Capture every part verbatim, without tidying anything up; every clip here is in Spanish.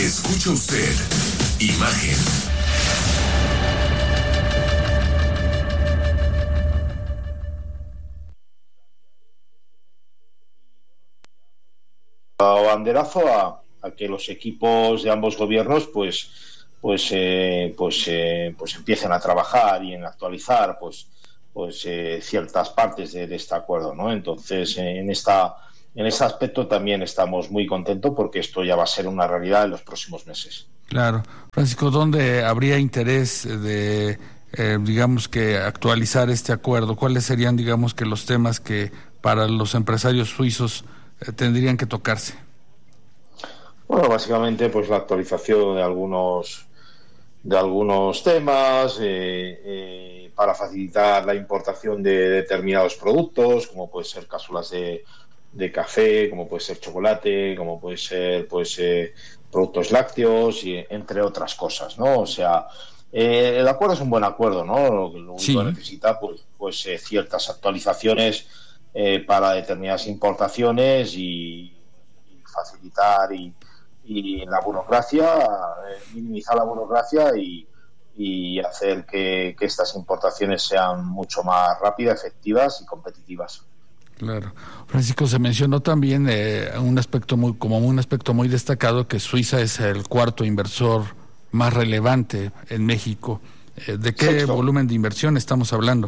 Escucha usted Imagen. Banderazo a, a que los equipos de ambos gobiernos pues pues eh, pues eh, pues empiecen a trabajar y en actualizar pues pues eh, ciertas partes de, de este acuerdo, ¿no? Entonces eh, en esta en ese aspecto también estamos muy contentos porque esto ya va a ser una realidad en los próximos meses. Claro, Francisco, ¿dónde habría interés de eh, digamos que actualizar este acuerdo? ¿Cuáles serían, digamos, que los temas que para los empresarios suizos eh, tendrían que tocarse? Bueno, básicamente pues la actualización de algunos de algunos temas eh, eh, para facilitar la importación de determinados productos, como puede ser cápsulas de, de café, como puede ser chocolate, como puede ser pues eh, productos lácteos y entre otras cosas, ¿no? O sea, eh, el acuerdo es un buen acuerdo, ¿no? Lo, lo único Sí. que necesita pues pues eh, ciertas actualizaciones eh, para determinadas importaciones y, y facilitar y y la burocracia, eh, minimizar la burocracia y, y hacer que, que estas importaciones sean mucho más rápidas, efectivas y competitivas. Claro. Francisco, se mencionó también eh, un aspecto muy, como un aspecto muy destacado, que Suiza es el cuarto inversor más relevante en México. Eh, ¿De qué Sexto. volumen de inversión estamos hablando?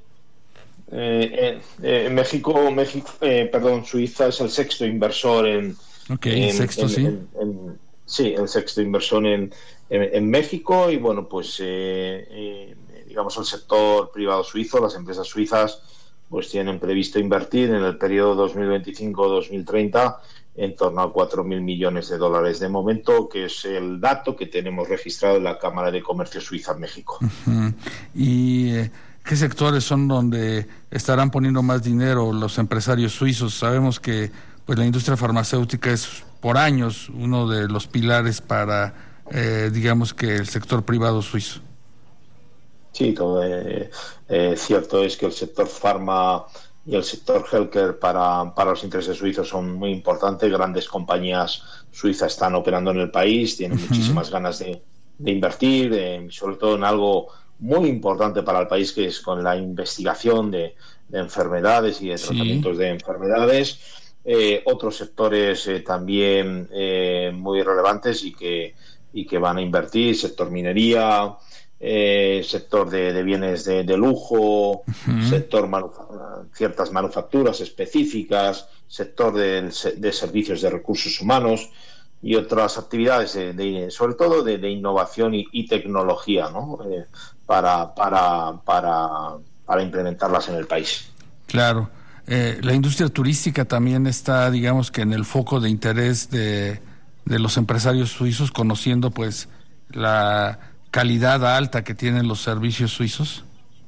Eh, eh, en México, México eh, perdón, Suiza es el sexto inversor en Ok, en, sexto, en, sí. En, en, sí, el sexto inversor en, en, en México y bueno, pues eh, eh, digamos el sector privado suizo, las empresas suizas pues tienen previsto invertir en el periodo dos mil veinticinco a dos mil treinta en torno a cuatro mil millones de dólares de momento, que es el dato que tenemos registrado en la Cámara de Comercio Suiza en México. Uh-huh. ¿Y eh, qué sectores son donde estarán poniendo más dinero los empresarios suizos? Sabemos que pues la industria farmacéutica es por años uno de los pilares para, eh, digamos que el sector privado suizo. Sí, todo, eh, eh, cierto es que el sector farma y el sector healthcare para, para los intereses suizos son muy importantes. Grandes compañías suizas están operando en el país, tienen uh-huh. muchísimas ganas de, de invertir, de, sobre todo en algo muy importante para el país, que es con la investigación de, de enfermedades y de tratamientos sí. de enfermedades. Eh, otros sectores eh, también eh, muy relevantes y que, y que van a invertir, sector minería, eh, sector de, de bienes de, de lujo, uh-huh. sector manufa- ciertas manufacturas específicas, sector de, de servicios de recursos humanos y otras actividades, de, de, sobre todo de, de innovación y, y tecnología, ¿no? Eh, para, para, para, para implementarlas en el país. Claro. Eh, la industria turística también está, digamos que en el foco de interés de, de los empresarios suizos, conociendo pues la calidad alta que tienen los servicios suizos.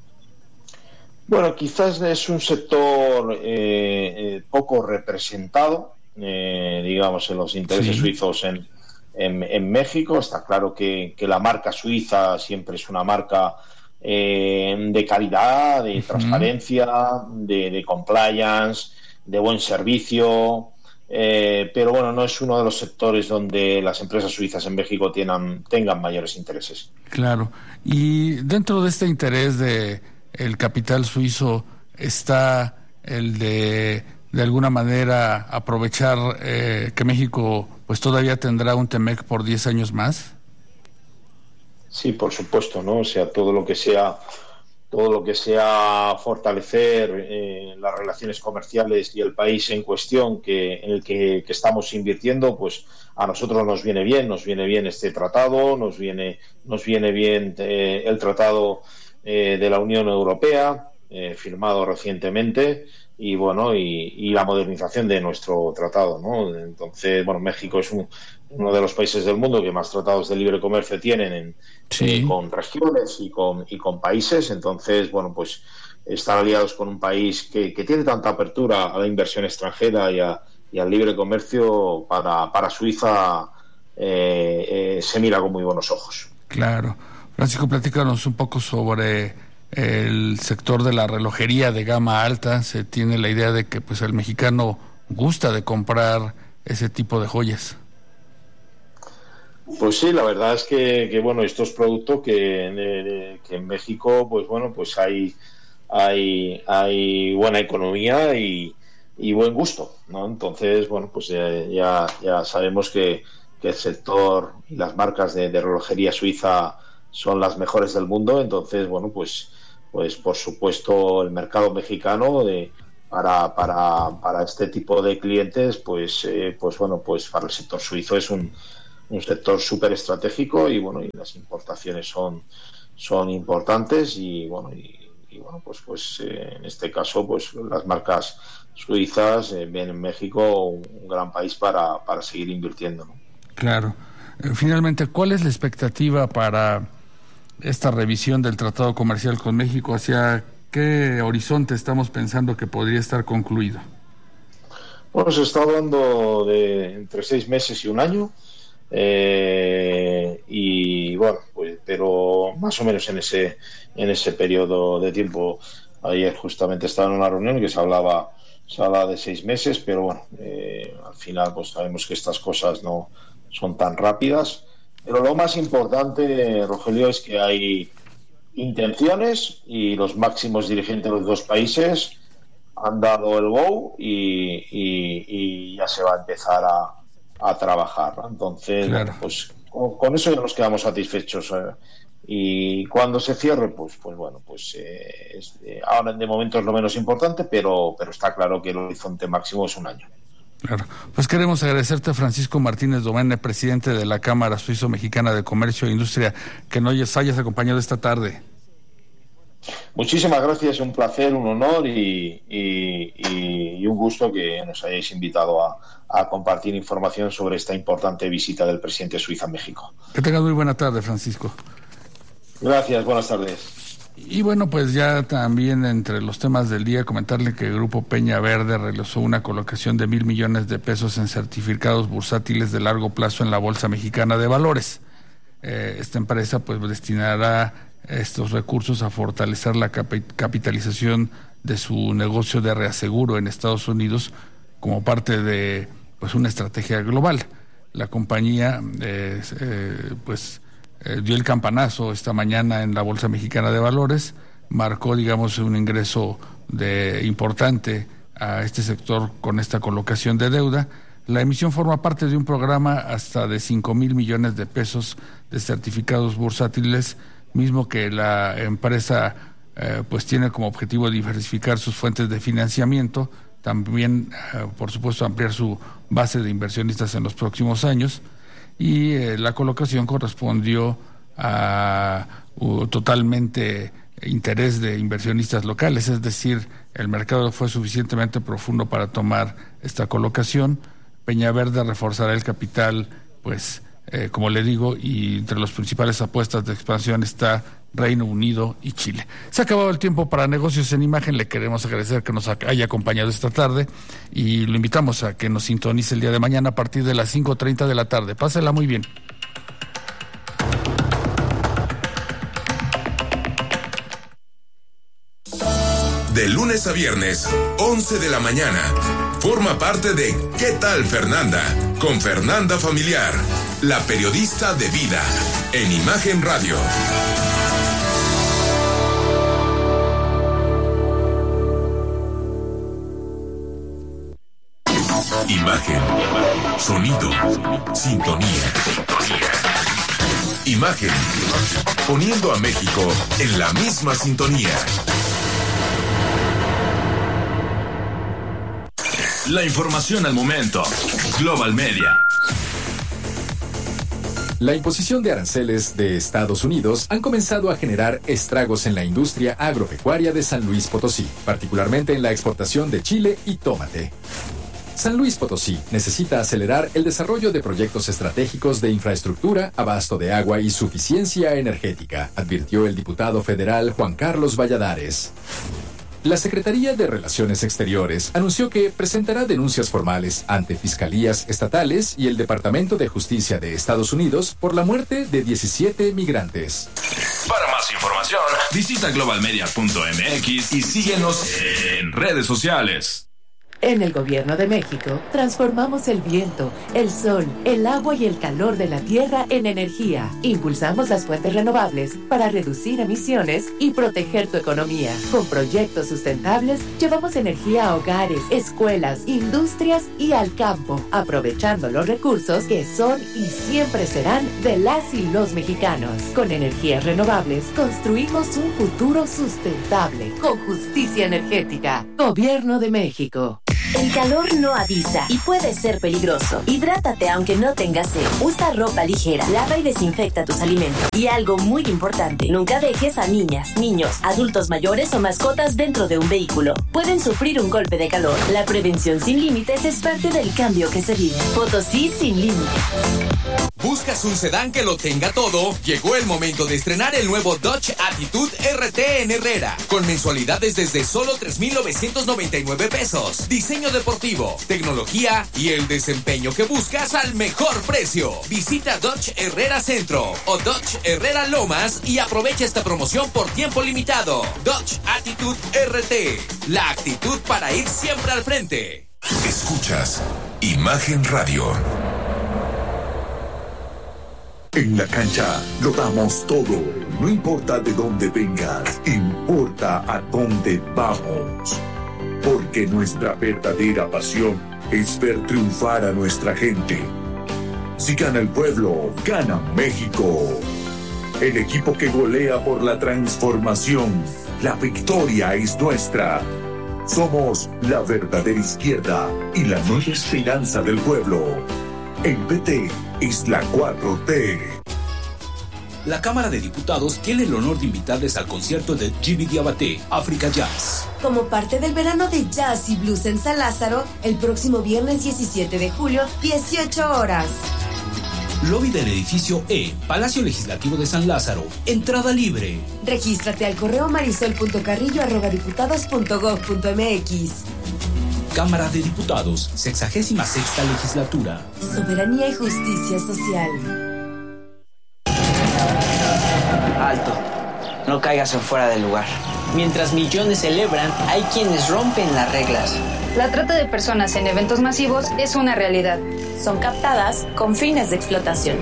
Bueno, quizás es un sector eh, eh, poco representado, eh, digamos, en los intereses sí. suizos en, en, en México. Está claro que, que la marca suiza siempre es una marca Eh, de calidad, de uh-huh. transparencia, de, de compliance, de buen servicio, eh, pero bueno, no es uno de los sectores donde las empresas suizas en México tengan, tengan mayores intereses. Claro, y dentro de este interés de el capital suizo está el de de alguna manera aprovechar eh, que México pues todavía tendrá un TEMEC por diez años más. Sí, por supuesto, ¿no? O sea, todo lo que sea, todo lo que sea fortalecer eh, las relaciones comerciales y el país en cuestión que en el que, que estamos invirtiendo, pues a nosotros nos viene bien, nos viene bien este tratado, nos viene, nos viene bien eh, el tratado eh, de la Unión Europea, eh, firmado recientemente, y bueno, y, y la modernización de nuestro tratado, ¿no? Entonces, bueno, México es un, uno de los países del mundo que más tratados de libre comercio tienen en, sí. eh, con regiones y con, y con países. Entonces, bueno, pues estar aliados con un país que, que tiene tanta apertura a la inversión extranjera y, a, y al libre comercio, para, para Suiza eh, eh, se mira con muy buenos ojos. Claro. Francisco, platícanos un poco sobre el sector de la relojería de gama alta. Se tiene la idea de que pues el mexicano gusta de comprar ese tipo de joyas. Pues sí, la verdad es que, que bueno, estos productos que, de, que en México, pues bueno, pues hay hay hay buena economía y, y buen gusto, ¿no? Entonces, bueno, pues ya ya sabemos que, que el sector y las marcas de, de relojería suiza son las mejores del mundo. Entonces, bueno, pues pues por supuesto el mercado mexicano de para para para este tipo de clientes, pues eh, pues bueno, pues para el sector suizo es un un sector súper estratégico y bueno, y las importaciones son son importantes y bueno y, y bueno pues pues eh, en este caso pues las marcas suizas eh, ven en México un, un gran país para, para seguir invirtiendo, ¿no? Claro. Eh, finalmente, ¿cuál es la expectativa para esta revisión del Tratado Comercial con México? ¿Hacia qué horizonte estamos pensando que podría estar concluido? Bueno, se está hablando de entre seis meses y un año. Eh, y bueno, pues pero más o menos en ese en ese periodo de tiempo. Ayer justamente estaba en una reunión que se hablaba se hablaba de seis meses, pero bueno, eh, al final pues sabemos que estas cosas no son tan rápidas. Pero lo más importante, Rogelio, es que hay intenciones y los máximos dirigentes de los dos países han dado el go y, y, y ya se va a empezar a a trabajar, ¿no? Entonces, claro. Bueno, pues con, con eso ya nos quedamos satisfechos, eh, y cuando se cierre, pues pues bueno, pues eh, es, eh, ahora de momento es lo menos importante, pero pero está claro que el horizonte máximo es un año. Claro. Pues queremos agradecerte, Francisco Martínez Domene, presidente de la Cámara Suizo-Mexicana de Comercio e Industria, que nos hayas acompañado esta tarde. Muchísimas gracias, un placer, un honor y, y, y, y un gusto que nos hayáis invitado a, a compartir información sobre esta importante visita del presidente suizo a México. Que tengas muy buena tarde, Francisco. Gracias, buenas tardes. Y bueno, pues ya también entre los temas del día, comentarle que el Grupo Peña Verde realizó una colocación de mil millones de pesos en certificados bursátiles de largo plazo en la Bolsa Mexicana de Valores. Eh, esta empresa pues destinará estos recursos a fortalecer la capitalización de su negocio de reaseguro en Estados Unidos como parte de pues una estrategia global. La compañía eh, eh, pues eh, dio el campanazo esta mañana en la Bolsa Mexicana de Valores, marcó digamos un ingreso de importante a este sector con esta colocación de deuda. La emisión forma parte de un programa hasta de cinco mil millones de pesos de certificados bursátiles, mismo que la empresa eh, pues tiene como objetivo diversificar sus fuentes de financiamiento, también eh, por supuesto ampliar su base de inversionistas en los próximos años, y eh, la colocación correspondió a uh, totalmente interés de inversionistas locales, es decir, el mercado fue suficientemente profundo para tomar esta colocación. Peña Verde reforzará el capital, pues Eh, como le digo, y entre las principales apuestas de expansión está Reino Unido y Chile. Se ha acabado el tiempo para Negocios en Imagen. Le queremos agradecer que nos haya acompañado esta tarde y lo invitamos a que nos sintonice el día de mañana a partir de las cinco treinta de la tarde. Pásela muy bien. De lunes a viernes, once de la mañana. Forma parte de ¿Qué tal, Fernanda? Con Fernanda Familiar, la periodista de vida, en Imagen Radio. Imagen, sonido, sintonía. Imagen, poniendo a México en la misma sintonía. La información al momento. Global Media. La imposición de aranceles de Estados Unidos han comenzado a generar estragos en la industria agropecuaria de San Luis Potosí, particularmente en la exportación de chile y tomate. San Luis Potosí necesita acelerar el desarrollo de proyectos estratégicos de infraestructura, abasto de agua y suficiencia energética, advirtió el diputado federal Juan Carlos Valladares. La Secretaría de Relaciones Exteriores anunció que presentará denuncias formales ante fiscalías estatales y el Departamento de Justicia de Estados Unidos por la muerte de diecisiete migrantes. Para más información, visita global media punto m x y síguenos en redes sociales. En el Gobierno de México, transformamos el viento, el sol, el agua y el calor de la tierra en energía. Impulsamos las fuentes renovables para reducir emisiones y proteger tu economía. Con proyectos sustentables, llevamos energía a hogares, escuelas, industrias y al campo, aprovechando los recursos que son y siempre serán de las y los mexicanos. Con energías renovables, construimos un futuro sustentable, con justicia energética. Gobierno de México. El calor no avisa y puede ser peligroso. Hidrátate aunque no tengas sed. Usa ropa ligera, lava y desinfecta tus alimentos. Y algo muy importante, nunca dejes a niñas, niños, adultos mayores o mascotas dentro de un vehículo. Pueden sufrir un golpe de calor. La prevención sin límites es parte del cambio que se vive. Potosí sin límites. ¿Buscas un sedán que lo tenga todo? Llegó el momento de estrenar el nuevo Dodge Attitude R T en Herrera, con mensualidades desde solo tres mil novecientos noventa y nueve pesos. Diseño deportivo, tecnología y el desempeño que buscas al mejor precio. Visita Dodge Herrera Centro o Dodge Herrera Lomas y aprovecha esta promoción por tiempo limitado. Dodge Attitude R T, la actitud para ir siempre al frente. Escuchas Imagen Radio. En la cancha lo damos todo. No importa de dónde vengas, importa a dónde vamos. Porque nuestra verdadera pasión es ver triunfar a nuestra gente. Si gana el pueblo, gana México. El equipo que golea por la transformación. La victoria es nuestra. Somos la verdadera izquierda y la nueva esperanza del pueblo. El P T es la cuatro T. La Cámara de Diputados tiene el honor de invitarles al concierto de Jimmy Diabaté, Africa Jazz. Como parte del verano de jazz y blues en San Lázaro, el próximo viernes diecisiete de julio, dieciocho horas. Lobby del edificio E, Palacio Legislativo de San Lázaro. Entrada libre. Regístrate al correo marisol punto carrillo arroba diputados punto gob punto mx. Cámara de Diputados, sexagésima sexta legislatura. Soberanía y justicia social. Alto, no caigas en fuera del lugar. Mientras millones celebran, hay quienes rompen las reglas. La trata de personas en eventos masivos es una realidad. Son captadas con fines de explotación.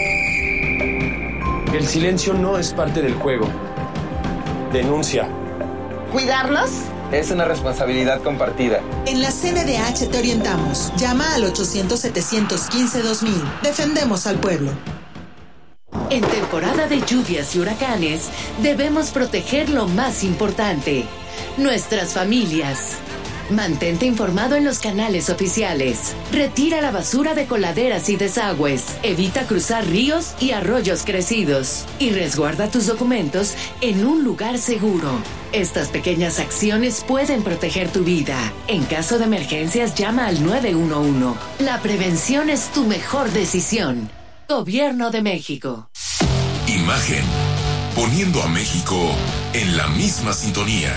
El silencio no es parte del juego. Denuncia. ¿Cuidarnos? Es una responsabilidad compartida. En la C N D H te orientamos. Llama al ochocientos, setecientos quince, dos mil. Defendemos al pueblo. En temporada de lluvias y huracanes, debemos proteger lo más importante, nuestras familias. Mantente informado en los canales oficiales. Retira la basura de coladeras y desagües. Evita cruzar ríos y arroyos crecidos. Y resguarda tus documentos en un lugar seguro. Estas pequeñas acciones pueden proteger tu vida. En caso de emergencias, llama al nueve uno uno. La prevención es tu mejor decisión. Gobierno de México. Imagen. Poniendo a México en la misma sintonía.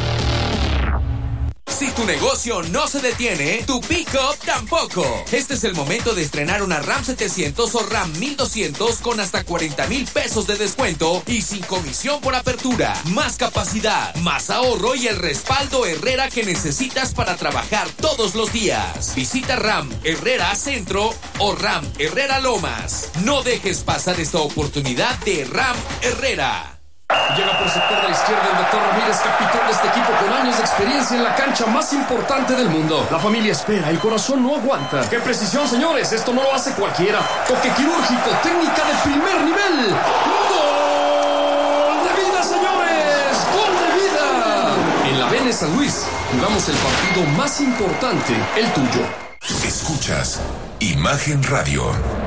Si tu negocio no se detiene, tu pick-up tampoco. Este es el momento de estrenar una RAM setecientos o RAM mil doscientos con hasta cuarenta mil pesos de descuento y sin comisión por apertura. Más capacidad, más ahorro y el respaldo Herrera que necesitas para trabajar todos los días. Visita RAM Herrera Centro o RAM Herrera Lomas. No dejes pasar esta oportunidad de RAM Herrera. Llega por sector de la izquierda el doctor Ramírez, capitán de este equipo con años de experiencia en la cancha más importante del mundo. La familia espera, el corazón no aguanta. ¡Qué precisión, señores! Esto no lo hace cualquiera. Toque quirúrgico, técnica de primer nivel. ¡Gol de vida, señores! ¡Gol de vida! En la B N San Luis jugamos el partido más importante, el tuyo. Escuchas Imagen Radio.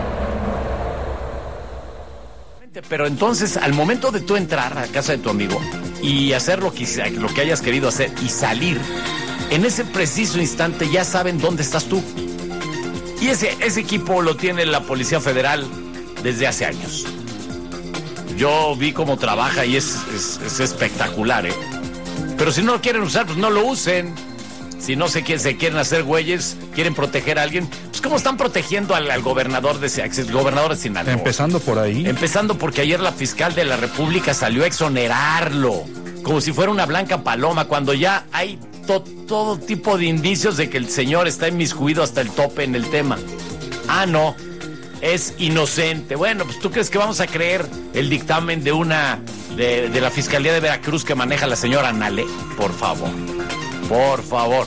Pero entonces, al momento de tú entrar a casa de tu amigo y hacer lo que, lo que hayas querido hacer y salir, en ese preciso instante ya saben dónde estás tú. Y ese, ese equipo lo tiene la Policía Federal desde hace años. Yo vi cómo trabaja y es, es, es espectacular, ¿eh? Pero si no lo quieren usar, pues no lo usen. Si no se quieren, se quieren hacer güeyes, quieren proteger a alguien, pues ¿cómo están protegiendo al, al gobernador de el gobernador de Sinaloa? Empezando por ahí. Empezando porque ayer la fiscal de la República salió a exonerarlo, como si fuera una blanca paloma, cuando ya hay to, todo tipo de indicios de que el señor está inmiscuido hasta el tope en el tema. Ah, no, es inocente. Bueno, pues ¿tú crees que vamos a creer el dictamen de una de, de la Fiscalía de Veracruz que maneja la señora Nale? Por favor, por favor.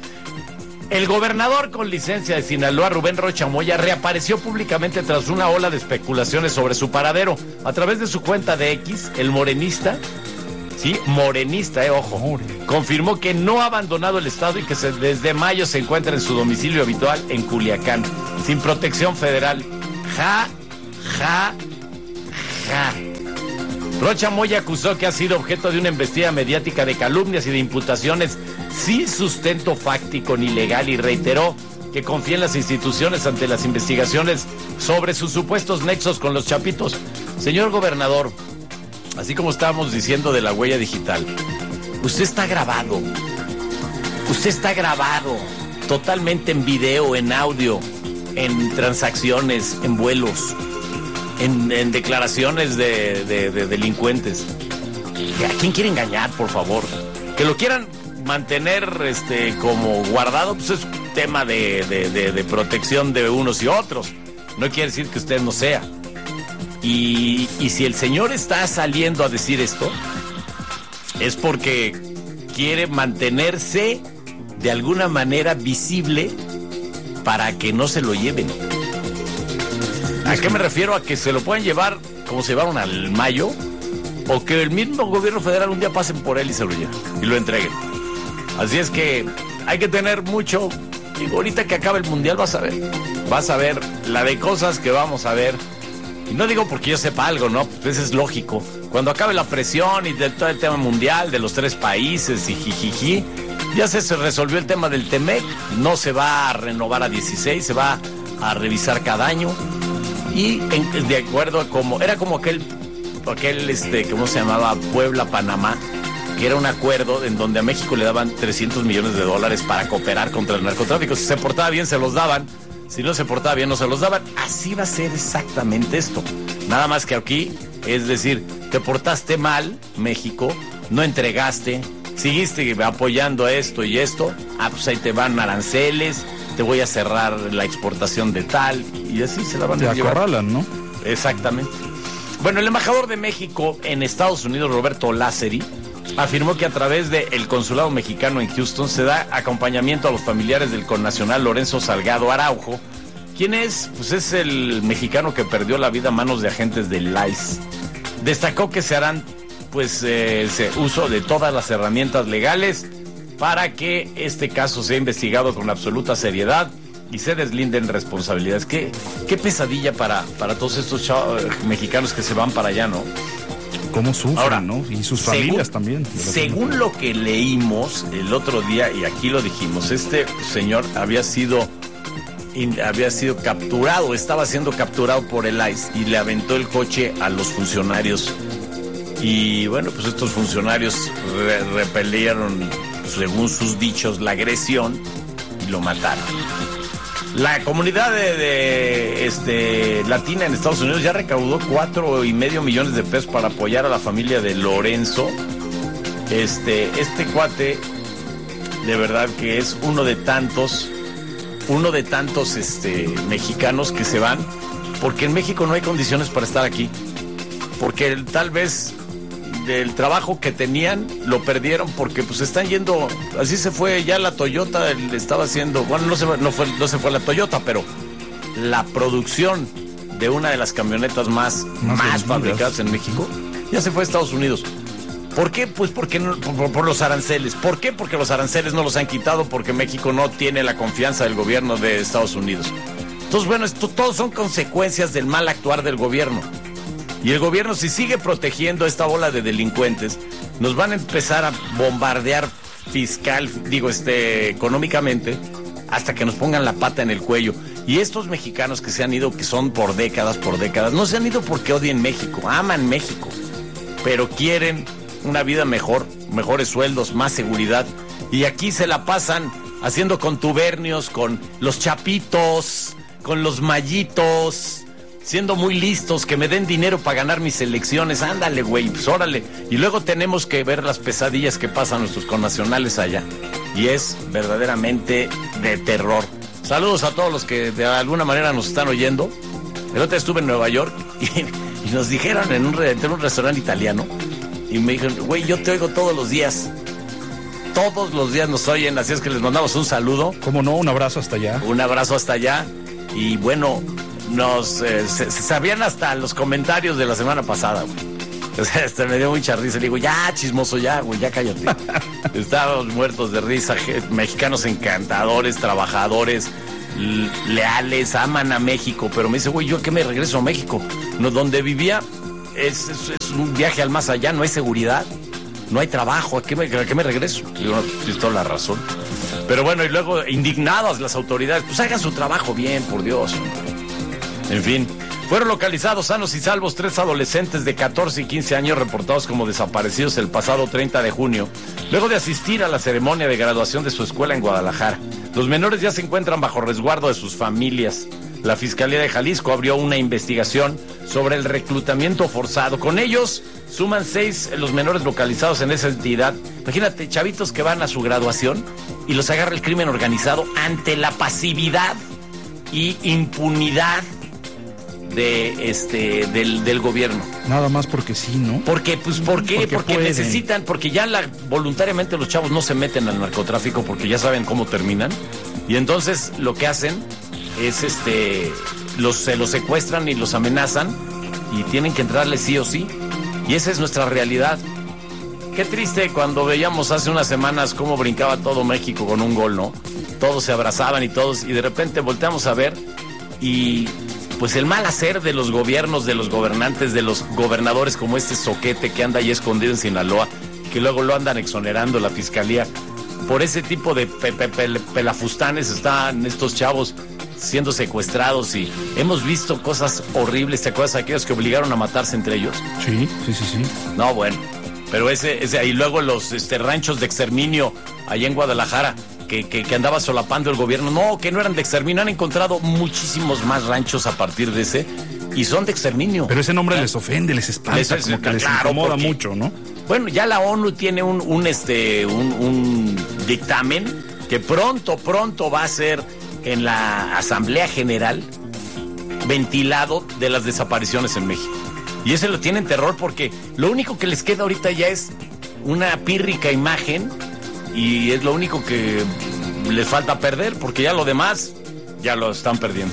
El gobernador con licencia de Sinaloa, Rubén Rocha Moya, reapareció públicamente tras una ola de especulaciones sobre su paradero. A través de su cuenta de X, el morenista, sí, morenista, eh, ojo, confirmó que no ha abandonado el estado y que se, desde mayo se encuentra en su domicilio habitual en Culiacán, sin protección federal. Ja, ja, ja. Rocha Moya acusó que ha sido objeto de una embestida mediática de calumnias y de imputaciones sin sustento fáctico ni legal y reiteró que confía en las instituciones ante las investigaciones sobre sus supuestos nexos con los chapitos. Señor gobernador, así como estábamos diciendo de la huella digital, usted está grabado, usted está grabado totalmente en video, en audio, en transacciones, en vuelos, en, en declaraciones de, de, de delincuentes. ¿A quién quiere engañar, por favor? Que lo quieran mantener este como guardado, pues es un tema de, de, de, de protección de unos y otros. No quiere decir que usted no sea. Y, y si el señor está saliendo a decir esto, es porque quiere mantenerse de alguna manera visible para que no se lo lleven. ¿A qué me refiero? A que se lo puedan llevar como se llevaron al Mayo, o que el mismo gobierno federal un día pasen por él y se lo lleven y lo entreguen. Así es que hay que tener mucho. Digo, ahorita que acabe el mundial vas a ver, vas a ver la de cosas que vamos a ver. Y no digo porque yo sepa algo, ¿no? Pues es lógico. Cuando acabe la presión y de todo el tema mundial, de los tres países y jijiji, ya se, se resolvió el tema del Temec. No se va a renovar a dieciséis, se va a revisar cada año. Y en, de acuerdo a como, era como aquel, aquel, este, ¿cómo se llamaba? Puebla-Panamá, que era un acuerdo en donde a México le daban trescientos millones de dólares para cooperar contra el narcotráfico. Si se portaba bien, se los daban. Si no se portaba bien, no se los daban. Así va a ser exactamente esto. Nada más que aquí, es decir, te portaste mal, México, no entregaste, seguiste apoyando esto y esto. Ah, pues ahí te van aranceles, te voy a cerrar la exportación de tal, y así se la van a llevar. Te acorralan, ¿no? Exactamente. Bueno, el embajador de México en Estados Unidos, Roberto Lázari, afirmó que a través del consulado mexicano en Houston se da acompañamiento a los familiares del connacional Lorenzo Salgado Araujo, quien es, pues es el mexicano que perdió la vida a manos de agentes del I C E. Destacó que se harán, pues, eh, uso de todas las herramientas legales para que este caso sea investigado con absoluta seriedad y se deslinden responsabilidades. Qué, qué pesadilla para, para todos estos chavos mexicanos que se van para allá, ¿no? Cómo sufren, ahora, ¿no? Y sus familias según, también. Según lo que leímos el otro día, y aquí lo dijimos, este señor había sido había sido capturado, estaba siendo capturado por el I C E y le aventó el coche a los funcionarios. Y bueno, pues estos funcionarios re repelieron, según sus dichos, la agresión y lo mataron. La comunidad de, de este latina en Estados Unidos ya recaudó cuatro y medio millones de pesos para apoyar a la familia de Lorenzo. Este, este cuate, de verdad que es uno de tantos, uno de tantos este, mexicanos que se van, porque en México no hay condiciones para estar aquí. Porque el, tal vez del trabajo que tenían lo perdieron porque pues están yendo, así se fue ya la Toyota, le estaba haciendo, bueno, no se, no fue, no se fue la Toyota, pero la producción de una de las camionetas más, más, más fabricadas en México ya se fue a Estados Unidos. ¿Por qué? Pues porque no, por, por los aranceles. ¿Por qué? Porque los aranceles no los han quitado, porque México no tiene la confianza del gobierno de Estados Unidos. Entonces, bueno, esto todos son consecuencias del mal actuar del gobierno. Y el gobierno, si sigue protegiendo esta ola de delincuentes, nos van a empezar a bombardear fiscal, digo, este, económicamente, hasta que nos pongan la pata en el cuello. Y estos mexicanos que se han ido, que son por décadas, por décadas, no se han ido porque odien México, aman México, pero quieren una vida mejor, mejores sueldos, más seguridad. Y aquí se la pasan haciendo contubernios con los chapitos, con los mallitos, siendo muy listos, que me den dinero para ganar mis elecciones. Ándale, güey, pues órale. Y luego tenemos que ver las pesadillas que pasan nuestros connacionales allá. Y es verdaderamente de terror. Saludos a todos los que de alguna manera nos están oyendo. El otro día estuve en Nueva York y, y nos dijeron en un, en un restaurante italiano, y me dijeron, güey, yo te oigo todos los días. Todos los días nos oyen, así es que les mandamos un saludo. ¿Cómo no? Un abrazo hasta allá. Un abrazo hasta allá. Y bueno, nos eh, se, se sabían hasta los comentarios de la semana pasada, güey. O sea, este, me dio mucha risa. Le digo, ya, chismoso, ya, güey, ya cállate. Estábamos muertos de risa. Mexicanos encantadores, trabajadores, leales, aman a México. Pero me dice, güey, ¿yo a qué me regreso a México? No, donde vivía es, es, es un viaje al más allá, no hay seguridad, no hay trabajo. ¿A qué me, a qué me regreso? Digo, no, tienes toda la razón. Pero bueno, y luego indignadas las autoridades, pues hagan su trabajo bien, por Dios. En fin, fueron localizados sanos y salvos tres adolescentes de catorce y quince años reportados como desaparecidos el pasado treinta de junio, luego de asistir a la ceremonia de graduación de su escuela en Guadalajara. Los menores ya se encuentran bajo resguardo de sus familias. La Fiscalía de Jalisco abrió una investigación sobre el reclutamiento forzado. Con ellos suman seis los menores localizados en esa entidad. Imagínate, chavitos que van a su graduación y los agarra el crimen organizado ante la pasividad y impunidad de este del, del gobierno. Nada más porque sí, ¿no? Porque, pues, ¿por qué? Porque, porque necesitan, porque ya la, voluntariamente los chavos no se meten al narcotráfico porque ya saben cómo terminan. Y entonces lo que hacen es este los se los secuestran y los amenazan y tienen que entrarles sí o sí. Y esa es nuestra realidad. Qué triste cuando veíamos hace unas semanas cómo brincaba todo México con un gol, ¿no? Todos se abrazaban y todos, y de repente volteamos a ver y pues el mal hacer de los gobiernos, de los gobernantes, de los gobernadores como este Zoquete que anda ahí escondido en Sinaloa, que luego lo andan exonerando la fiscalía. Por ese tipo de pe pe pe pelafustanes están estos chavos siendo secuestrados y hemos visto cosas horribles. ¿Te acuerdas de aquellos que obligaron a matarse entre ellos? Sí, sí, sí, sí. No, bueno, pero ese, ese y luego los este, ranchos de exterminio allá en Guadalajara que, que, que andaba solapando el gobierno. No, que no eran de exterminio. Han encontrado muchísimos más ranchos a partir de ese y son de exterminio. Pero ese nombre les ofende, les espanta, les, como que les claro, incomoda porque, mucho, ¿no? Bueno, ya la ONU tiene un, un, este, un, un dictamen que pronto, pronto va a ser en la Asamblea General ventilado de las desapariciones en México. Y ese lo tienen terror porque lo único que les queda ahorita ya es una pírrica imagen y es lo único que les falta perder porque ya lo demás ya lo están perdiendo.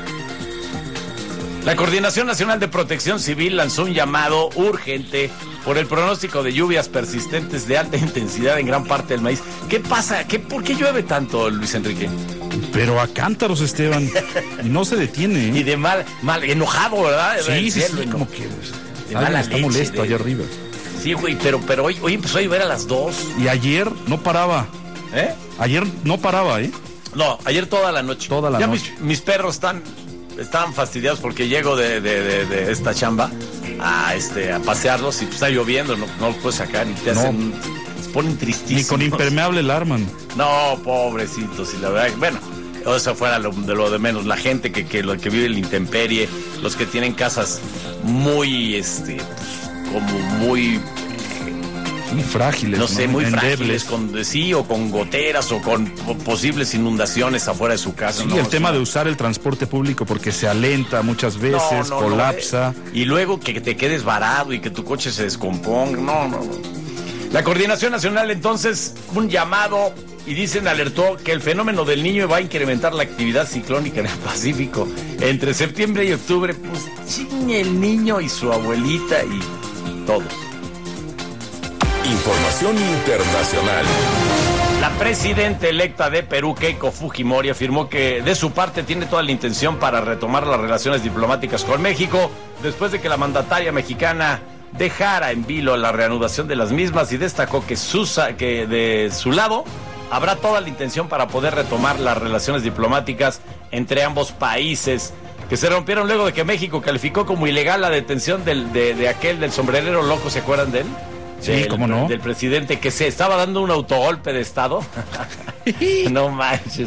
La Coordinación Nacional de Protección Civil lanzó un llamado urgente por el pronóstico de lluvias persistentes de alta intensidad en gran parte del maíz. ¿Qué pasa? ¿Qué, ¿Por qué llueve tanto, Luis Enrique? Pero a cántaros, Esteban, y no se detiene. ¿eh? Y de mal, mal, enojado, ¿verdad? Sí, sí, sí, como que de mala está leche, molesto de... allá arriba. Sí, güey, pero, pero hoy, hoy empezó a llover a las dos. Y ayer no paraba. ¿Eh? Ayer no paraba, ¿eh? No, ayer toda la noche. Toda la ya noche. Mis, mis perros están... Estaban fastidiados porque llego de, de, de, de esta chamba a este a pasearlos y pues está lloviendo, no, no los puedes sacar y te hacen, no. Se ponen tristísimos. Ni con impermeable la arman. No, pobrecitos, y la verdad, bueno, eso fuera lo, de lo de menos. La gente que, que, lo, que vive en la intemperie, los que tienen casas muy, este, pues, como muy... Muy frágiles, no sé, ¿no? muy Endebles. frágiles, con, sí, o con goteras o con posibles inundaciones afuera de su casa. Sí, no, el tema no. de usar el transporte público porque se alenta muchas veces, no, no, colapsa. No, eh. Y luego que te quedes varado y que tu coche se descomponga. No, no, no. La Coordinación Nacional, entonces, un llamado y dicen, alertó que el fenómeno del Niño va a incrementar la actividad ciclónica en el Pacífico. Entre septiembre y octubre, pues, chingue el niño y su abuelita y todos. Información internacional. La presidenta electa de Perú, Keiko Fujimori, afirmó que de su parte tiene toda la intención para retomar las relaciones diplomáticas con México después de que la mandataria mexicana dejara en vilo la reanudación de las mismas y destacó que, Susa, que de su lado habrá toda la intención para poder retomar las relaciones diplomáticas entre ambos países que se rompieron luego de que México calificó como ilegal la detención del, de, de aquel del sombrerero loco, ¿se acuerdan de él? Sí, del, ¿cómo no? Del presidente que se estaba dando un autogolpe de estado. No manches.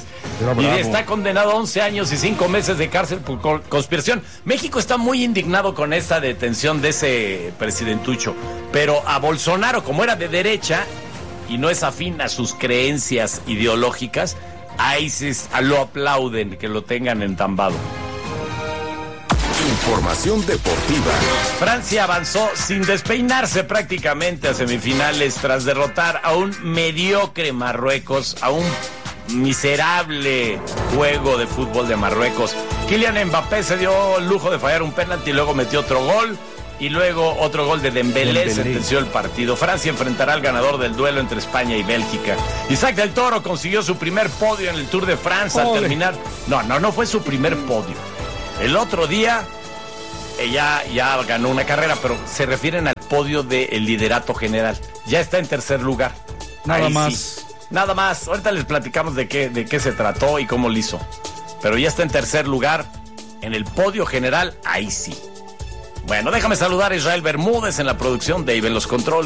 Y está condenado a once años y cinco meses de cárcel por conspiración. México está muy indignado con esta detención de ese presidentucho. Pero a Bolsonaro, como era de derecha y no es afín a sus creencias ideológicas, ahí sí lo aplauden que lo tengan entambado. Información deportiva. Francia avanzó sin despeinarse prácticamente a semifinales tras derrotar a un mediocre Marruecos, a un miserable juego de fútbol de Marruecos. Kylian Mbappé se dio el lujo de fallar un penalti y luego metió otro gol. Y luego otro gol de Dembélé, Dembélé sentenció el partido. Francia enfrentará al ganador del duelo entre España y Bélgica. Isaac del Toro consiguió su primer podio en el Tour de France al terminar. No, no, no fue su primer podio. El otro día ella ya ganó una carrera, pero se refieren al podio del liderato general. Ya está en tercer lugar. Nada Ahí más. Sí. Nada más. Ahorita les platicamos de qué, de qué se trató y cómo lo hizo. Pero ya está en tercer lugar en el podio general. Ahí sí. Bueno, déjame saludar a Israel Bermúdez en la producción, Dave en los controles.